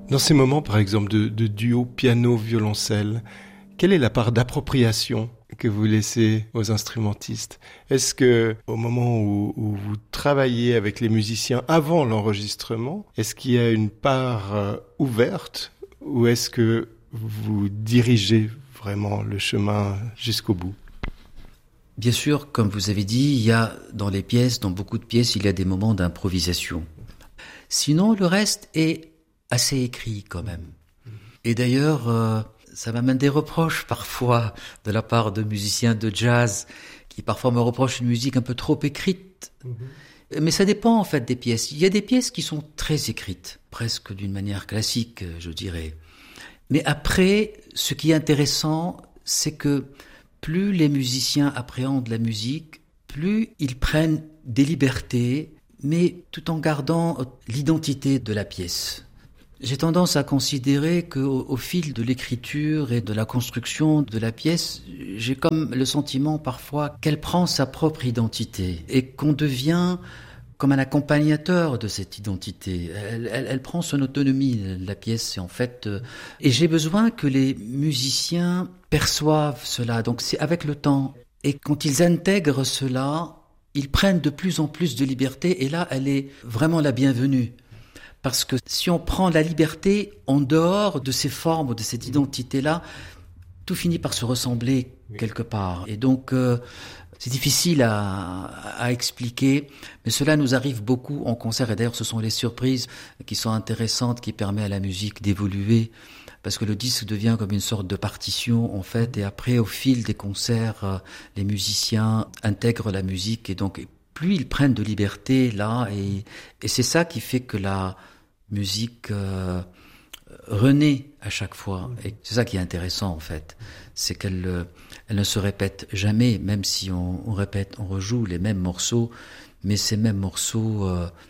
Dans ces moments, par exemple, de duo piano-violoncelle, quelle est la part d'appropriation que vous laissez aux instrumentistes? Est-ce que, au moment où vous travaillez avec les musiciens avant l'enregistrement, est-ce qu'il y a une part ouverte ou est-ce que vous dirigez vraiment le chemin jusqu'au bout? Bien sûr, comme vous avez dit, il y a dans beaucoup de pièces, il y a des moments d'improvisation. Sinon, le reste est assez écrit quand même. Et d'ailleurs, ça m'amène des reproches parfois de la part de musiciens de jazz qui parfois me reprochent une musique un peu trop écrite. Mais ça dépend en fait des pièces. Il y a des pièces qui sont très écrites, presque d'une manière classique, je dirais. Mais après, ce qui est intéressant, c'est que plus les musiciens appréhendent la musique, plus ils prennent des libertés, mais tout en gardant l'identité de la pièce. J'ai tendance à considérer qu'au fil de l'écriture et de la construction de la pièce, j'ai comme le sentiment parfois qu'elle prend sa propre identité et qu'on devient comme un accompagnateur de cette identité. Elle prend son autonomie, la pièce, en fait. Et j'ai besoin que les musiciens perçoivent cela. Donc c'est avec le temps. Et quand ils intègrent cela, ils prennent de plus en plus de liberté. Et là, elle est vraiment la bienvenue. Parce que si on prend la liberté en dehors de ces formes ou de cette identité-là, tout finit par se ressembler quelque part. Et donc, c'est difficile à expliquer, mais cela nous arrive beaucoup en concert. Et d'ailleurs, ce sont les surprises qui sont intéressantes, qui permettent à la musique d'évoluer. Parce que le disque devient comme une sorte de partition, en fait. Et après, au fil des concerts, les musiciens intègrent la musique. Et donc, plus ils prennent de liberté, là. Et c'est ça qui fait que la musique renaît à chaque fois. Et c'est ça qui est intéressant, en fait. C'est qu'elle ne se répète jamais, même si on répète, on rejoue les mêmes morceaux, mais ces mêmes morceaux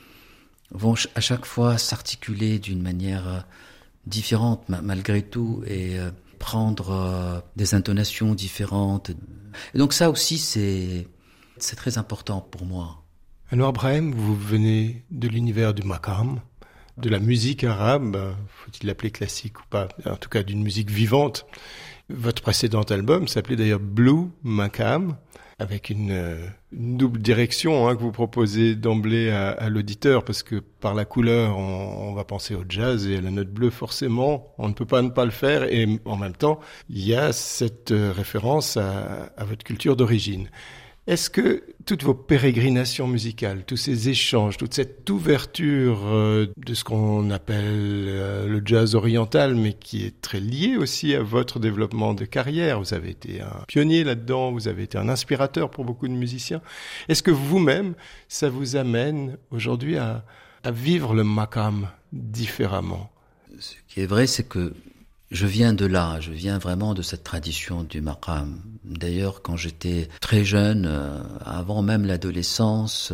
vont à chaque fois s'articuler d'une manière différente, malgré tout, et prendre des intonations différentes. Et donc ça aussi, c'est très important pour moi. Anouar Brahim, vous venez de l'univers du maqam, de la musique arabe, faut-il l'appeler classique ou pas, en tout cas d'une musique vivante. Votre précédent album s'appelait d'ailleurs Blue Maqam, avec une double direction que vous proposez d'emblée à l'auditeur, parce que par la couleur, on va penser au jazz et à la note bleue forcément, on ne peut pas ne pas le faire, et en même temps, il y a cette référence à votre culture d'origine. Est-ce que toutes vos pérégrinations musicales, tous ces échanges, toute cette ouverture de ce qu'on appelle le jazz oriental, mais qui est très lié aussi à votre développement de carrière, vous avez été un pionnier là-dedans, vous avez été un inspirateur pour beaucoup de musiciens, est-ce que vous-même, ça vous amène aujourd'hui à vivre le maqam différemment? Ce qui est vrai, c'est que je viens de là, je viens vraiment de cette tradition du maqam. D'ailleurs, quand j'étais très jeune, avant même l'adolescence,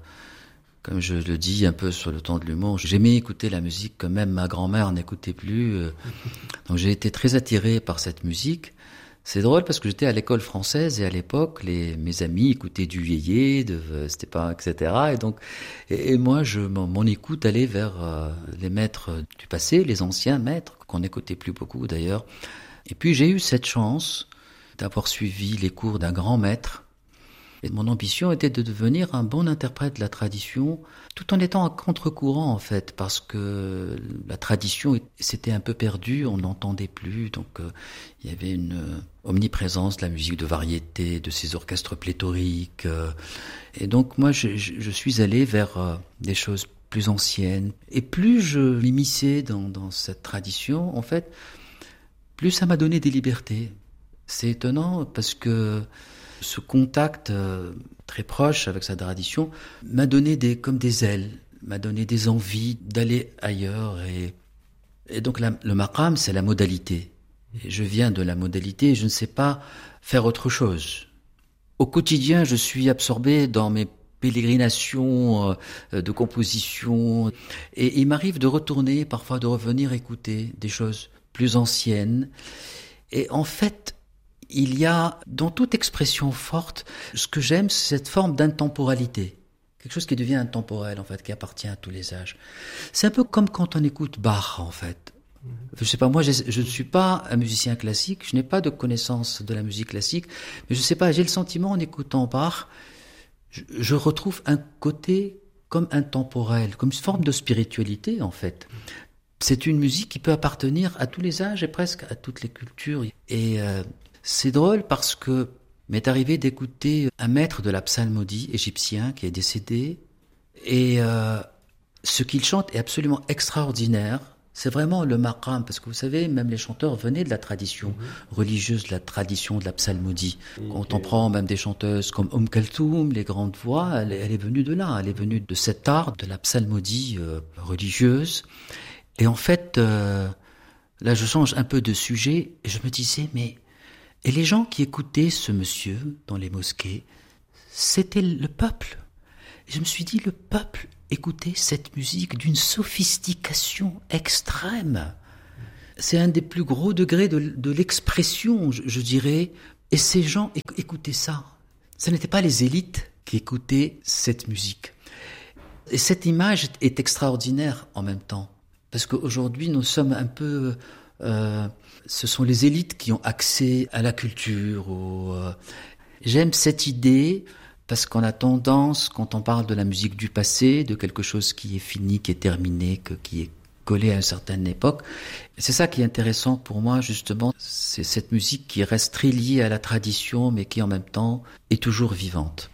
comme je le dis un peu sur le ton de l'humour, j'aimais écouter la musique que même ma grand-mère n'écoutait plus. Donc j'ai été très attiré par cette musique. C'est drôle parce que j'étais à l'école française et à l'époque, mes amis écoutaient du Yéyé, de Stepan, etc. Et donc, et moi, mon écoute allait vers les maîtres du passé, les anciens maîtres, qu'on n'écoutait plus beaucoup d'ailleurs. Et puis j'ai eu cette chance d'avoir suivi les cours d'un grand maître. Et mon ambition était de devenir un bon interprète de la tradition, tout en étant à contre-courant en fait, parce que la tradition s'était un peu perdue, on n'entendait plus, donc il y avait une omniprésence de la musique de variété, de ces orchestres pléthoriques. Et donc moi je suis allé vers des choses plus anciennes. Et plus je m'immisçais dans cette tradition, en fait, plus ça m'a donné des libertés. C'est étonnant parce que ce contact très proche avec sa tradition m'a donné comme des ailes, m'a donné des envies d'aller ailleurs. Et donc le maqam, c'est la modalité. Et je viens de la modalité et je ne sais pas faire autre chose. Au quotidien, je suis absorbé dans mes pérégrinations de composition. Et il m'arrive de retourner, parfois de revenir écouter des choses plus anciennes. Et en fait, il y a, dans toute expression forte, ce que j'aime, c'est cette forme d'intemporalité. Quelque chose qui devient intemporel, en fait, qui appartient à tous les âges. C'est un peu comme quand on écoute Bach, en fait. Je sais pas, moi, je ne suis pas un musicien classique, je n'ai pas de connaissance de la musique classique, mais je sais pas, j'ai le sentiment en écoutant Bach, je retrouve un côté comme intemporel, comme une forme de spiritualité en fait. C'est une musique qui peut appartenir à tous les âges et presque à toutes les cultures. Et c'est drôle parce que m'est arrivé d'écouter un maître de la psalmodie égyptien qui est décédé, et ce qu'il chante est absolument extraordinaire. C'est vraiment le maqam, parce que vous savez, même les chanteurs venaient de la tradition religieuse, de la tradition de la psalmodie. Quand on prend même des chanteuses comme Kalthoum, les grandes voix, elle est venue de là, elle est venue de cet art de la psalmodie religieuse. Et en fait, là je change un peu de sujet, et je me disais, mais... Et les gens qui écoutaient ce monsieur dans les mosquées, c'était le peuple. Et je me suis dit, le peuple écoutait cette musique d'une sophistication extrême. C'est un des plus gros degrés de l'expression, je dirais. Et ces gens écoutaient ça. Ce n'étaient pas les élites qui écoutaient cette musique. Et cette image est extraordinaire en même temps. Parce qu'aujourd'hui, nous sommes un peu... ce sont les élites qui ont accès à la culture. J'aime cette idée parce qu'on a tendance, quand on parle de la musique du passé, de quelque chose qui est fini, qui est terminé, qui est collé à une certaine époque. C'est ça qui est intéressant pour moi, justement. C'est cette musique qui reste très liée à la tradition, mais qui en même temps est toujours vivante.